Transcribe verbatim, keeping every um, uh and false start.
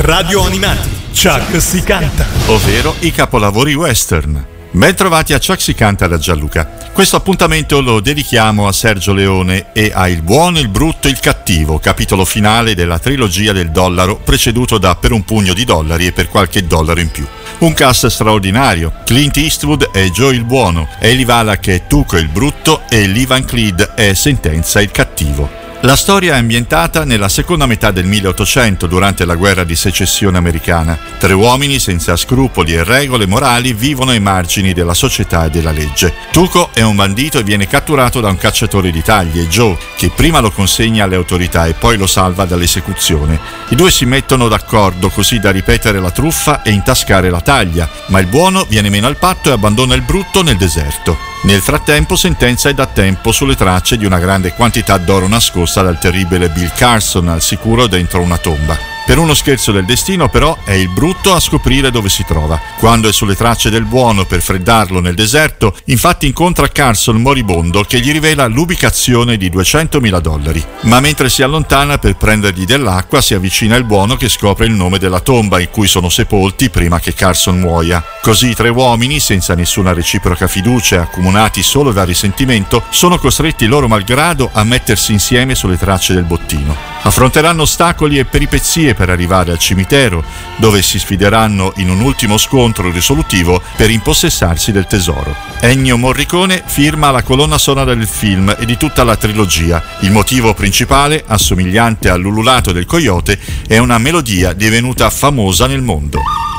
Radio Animati, Chuck si canta, ovvero i capolavori western. Ben trovati a Chuck si canta da Gianluca. Questo appuntamento lo dedichiamo a Sergio Leone e a Il buono, il brutto e il cattivo, capitolo finale della trilogia del dollaro, preceduto da Per un pugno di dollari e Per qualche dollaro in più. Un cast straordinario: Clint Eastwood è Joe il buono, Eli Wallach è Tuco il brutto e Lee Van Cleef è Sentenza il cattivo. La storia è ambientata nella seconda metà del milleottocento, durante la guerra di secessione americana. Tre uomini senza scrupoli e regole morali vivono ai margini della società e della legge. Tuco è un bandito e viene catturato da un cacciatore di taglie, Joe, che prima lo consegna alle autorità e poi lo salva dall'esecuzione. I due si mettono d'accordo così da ripetere la truffa e intascare la taglia, ma il buono viene meno al patto e abbandona il brutto nel deserto. Nel frattempo Sentenza è da tempo sulle tracce di una grande quantità d'oro nascosta dal terribile Bill Carson, al sicuro dentro una tomba. Per uno scherzo del destino, però, è il brutto a scoprire dove si trova. Quando è sulle tracce del buono per freddarlo nel deserto, infatti incontra Carson moribondo che gli rivela l'ubicazione di duecentomila dollari. Ma mentre si allontana per prendergli dell'acqua, si avvicina il buono che scopre il nome della tomba in cui sono sepolti prima che Carson muoia. Così i tre uomini, senza nessuna reciproca fiducia e accomunati solo da risentimento, sono costretti loro malgrado a mettersi insieme sulle tracce del bottino. Affronteranno ostacoli e peripezie per arrivare al cimitero, dove si sfideranno in un ultimo scontro risolutivo per impossessarsi del tesoro. Ennio Morricone firma la colonna sonora del film e di tutta la trilogia. Il motivo principale, assomigliante all'ululato del coyote, è una melodia divenuta famosa nel mondo.